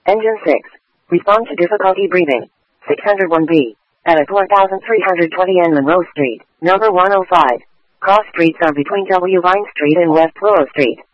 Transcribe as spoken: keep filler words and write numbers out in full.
Engine six. Respond to difficulty breathing. six oh one B. At four thousand three hundred twenty N Monroe Street, number one oh five. Cross streets are between W. Vine Street and West Willow Street.